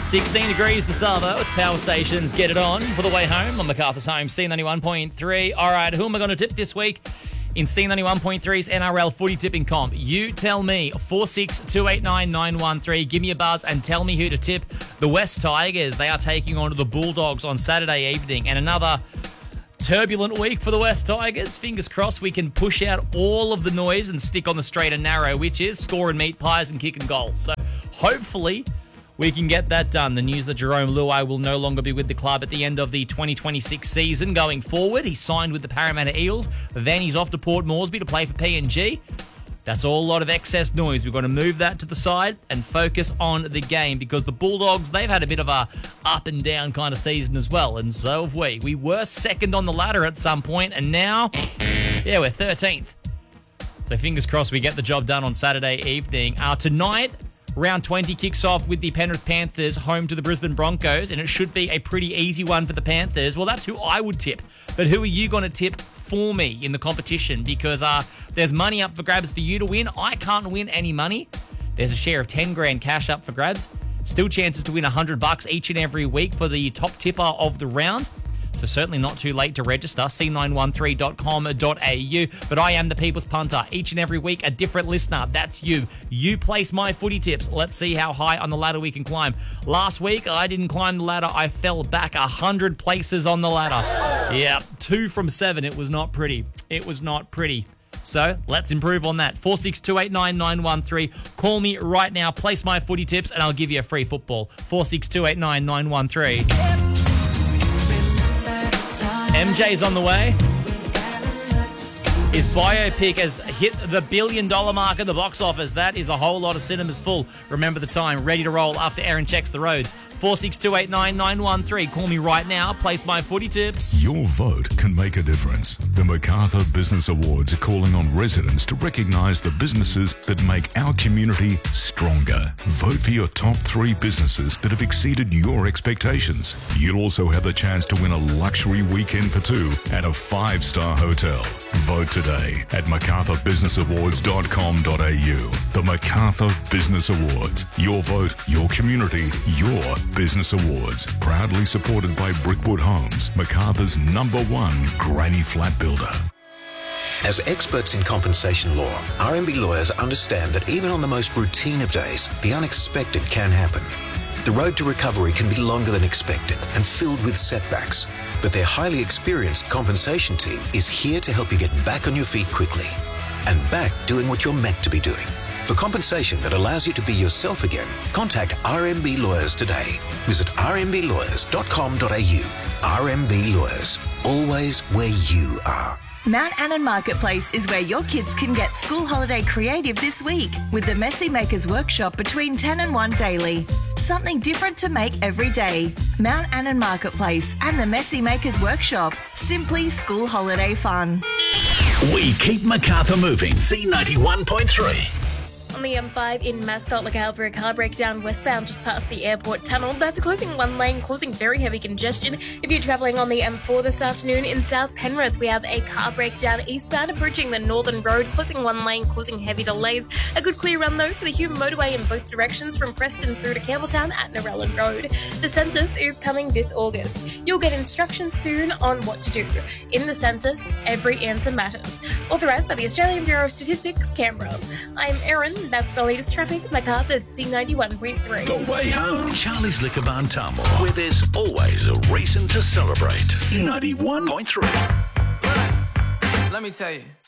16 degrees the Savo. It's Power Stations. Get it on for the way home on MacArthur's Home, C91.3. All right, who am I going to tip this week in C91.3's NRL footy tipping comp? You tell me. 46289 Give me a buzz and tell me who to tip. The West Tigers, they are taking on to the Bulldogs on Saturday evening. And another turbulent week for the West Tigers. Fingers crossed we can push out all of the noise and stick on the straight and narrow, which is scoring meat pies and kicking goals. So hopefully we can get that done. The news that Jerome Luai will no longer be with the club at the end of the 2026 season going forward. He signed with the Parramatta Eels. Then he's off to Port Moresby to play for PNG. That's all a lot of excess noise. We've got to move that to the side and focus on the game because the Bulldogs, they've had a bit of a up and down kind of season as well, and so have we. We were second on the ladder at some point, and now, we're 13th. So fingers crossed we get the job done on Saturday evening. Tonight, Round 20 kicks off with the Penrith Panthers home to the Brisbane Broncos, and it should be a pretty easy one for the Panthers. Well, that's who I would tip. But who are you going to tip for me in the competition? Because there's money up for grabs for you to win. I can't win any money. There's a share of 10 grand cash up for grabs. Still chances to win $100 each and every week for the top tipper of the round. So certainly not too late to register, c913.com.au. But I am the People's Punter. Each and every week, a different listener. That's you. You place my footy tips. Let's see how high on the ladder we can climb. Last week, I didn't climb the ladder. I fell back 100 places on the ladder. Yeah, 2 from 7. It was not pretty. It was not pretty. So let's improve on that. 46289 Call me right now. Place my footy tips, and I'll give you a free football. 46289 MJ's on the way. His biopic has hit the $1 billion mark at the box office. That is a whole lot of cinemas full. Remember the time. Ready to roll after Aaron checks the roads. 46289 Call me right now. Place my footy tips. Your vote can make a difference. The MacArthur Business Awards are calling on residents to recognise the businesses that make our community stronger. Vote for your top 3 businesses that have exceeded your expectations. You'll also have the chance to win a luxury weekend for 2 at a 5-star hotel. Vote today at macarthurbusinessawards.com.au. The MacArthur Business Awards. Your vote, your community, your Business Awards. Proudly supported by Brickwood Homes, MacArthur's #1 granny flat builder. As experts in compensation law, RMB lawyers understand that even on the most routine of days, the unexpected can happen. The road to recovery can be longer than expected and filled with setbacks, but their highly experienced compensation team is here to help you get back on your feet quickly and back doing what you're meant to be doing. For compensation that allows you to be yourself again, contact RMB Lawyers today. Visit rmblawyers.com.au. RMB Lawyers, always where you are. Mount Annan Marketplace is where your kids can get school holiday creative this week with the Messy Makers Workshop between 10 and 1 daily. Something different to make every day. Mount Annan Marketplace and the Messy Makers Workshop. Simply school holiday fun. We keep MacArthur moving. C91.3. On the M5 in Mascot, look out for a car breakdown westbound just past the airport tunnel. That's closing one lane, causing very heavy congestion. If you're travelling on the M4 this afternoon in South Penrith, we have a car breakdown eastbound approaching the Northern Road, closing one lane, causing heavy delays. A good clear run though for the Hume motorway in both directions from Preston through to Campbelltown at Narellan Road. The census is coming this August. You'll get instructions soon on what to do. In the census, every answer matters. Authorised by the Australian Bureau of Statistics, Canberra. I'm Erin. That's the latest traffic. MacArthur's C91.3. The way home. Charlie's Liquor Bar in Tamworth, where there's always a reason to celebrate. C91.3. Let me tell you.